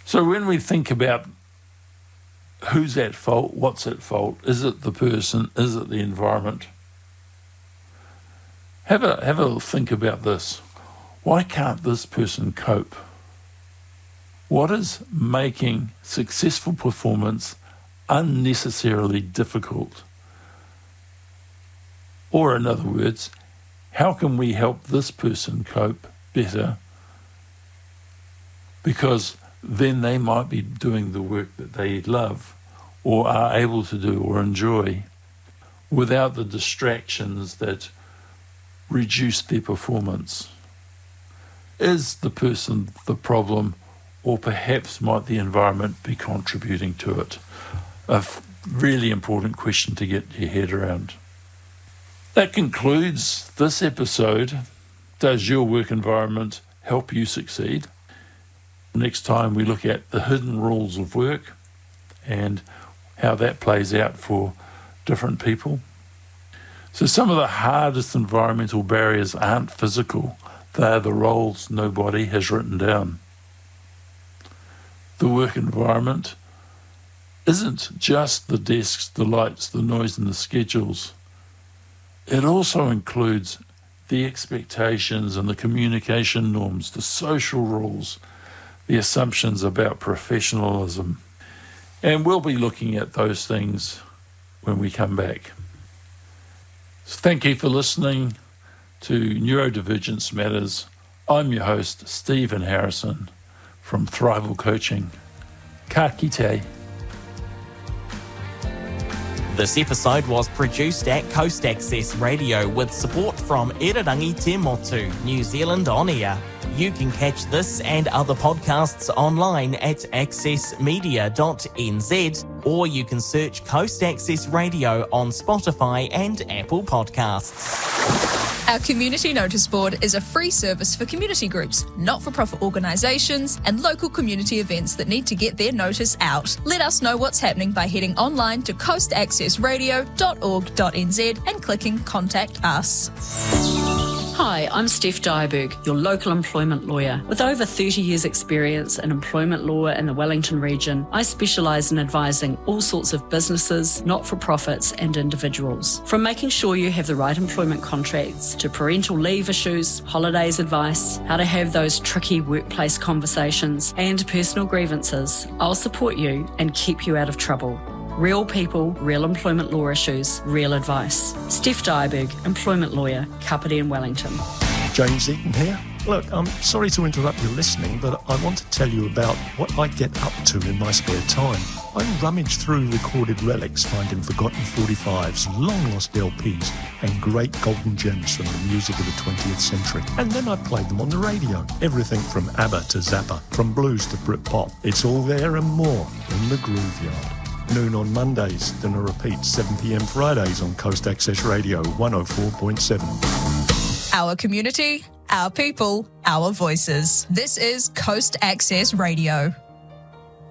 So when we think about who's at fault, what's at fault, is it the person, is it the environment? Have a think about this. Why can't this person cope? What is making successful performance unnecessarily difficult? Or in other words, how can we help this person cope better? Because then they might be doing the work that they love or are able to do or enjoy without the distractions that reduce their performance. Is the person the problem, or perhaps might the environment be contributing to it? A really important question to get your head around. That concludes this episode. Does your work environment help you succeed? Next time we look at the hidden rules of work and how that plays out for different people. So some of the hardest environmental barriers aren't physical. They are the roles nobody has written down. The work environment isn't just the desks, the lights, the noise and the schedules. It also includes the expectations and the communication norms, the social rules, the assumptions about professionalism. And we'll be looking at those things when we come back. So thank you for listening to Neurodivergence Matters. I'm your host, Stephen Harrison from Thrival Coaching. Ka kite. This episode was produced at Coast Access Radio with support from Irarangi Te Motu, New Zealand On Air. You can catch this and other podcasts online at accessmedia.nz, or you can search Coast Access Radio on Spotify and Apple Podcasts. Our community notice board is a free service for community groups, not-for-profit organisations and local community events that need to get their notice out. Let us know what's happening by heading online to coastaccessradio.org.nz and clicking Contact Us. Hi, I'm Steph Dyerberg, your local employment lawyer. With over 30 years' experience in employment law in the Wellington region, I specialise in advising all sorts of businesses, not-for-profits and individuals. From making sure you have the right employment contracts to parental leave issues, holidays advice, how to have those tricky workplace conversations and personal grievances, I'll support you and keep you out of trouble. Real people, real employment law issues, real advice. Steph Dyerberg, employment lawyer, Kapiti in Wellington. James Eaton here. Look, I'm sorry to interrupt your listening, but I want to tell you about what I get up to in my spare time. I rummage through recorded relics, finding forgotten 45s, long-lost LPs, and great golden gems from the music of the 20th century. And then I play them on the radio. Everything from ABBA to Zappa, from blues to Britpop. It's all there and more in the Groove Yard. Noon on Mondays, then a repeat 7pm Fridays on Coast Access Radio 104.7. Our community, our people, our voices. This is Coast Access Radio.